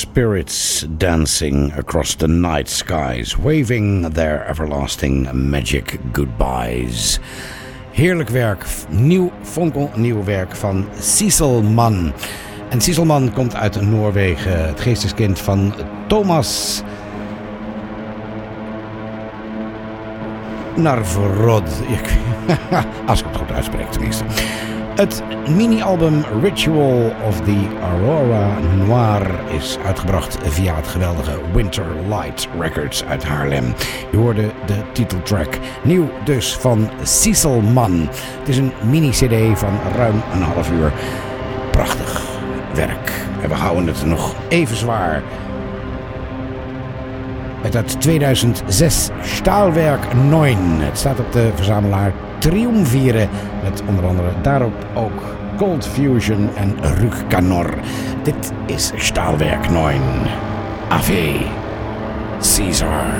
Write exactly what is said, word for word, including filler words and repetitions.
spirits dancing across the night skies, waving their everlasting magic goodbyes. Heerlijk werk, nieuw, fonkelnieuw werk van Cecil Mann. En Cecil Mann komt uit Noorwegen, het geesteskind van Thomas Narvrod. Als ik het goed uitspreek tenminste. Het mini-album Ritual of the Aurora Noire is uitgebracht via het geweldige Winter Light Records uit Haarlem. Je hoorde de titeltrack. Nieuw dus van Cecil Mann. Het is een mini-cd van ruim een half uur. Prachtig werk. En we houden het nog even zwaar. Met het tweeduizend zes Stahlwerk negen. Het staat op de verzamelaar Triumvire. Met onder andere daarop ook Cold Fusion en Rugkanor. Dit is Stahlwerk negen. Ave Caesar.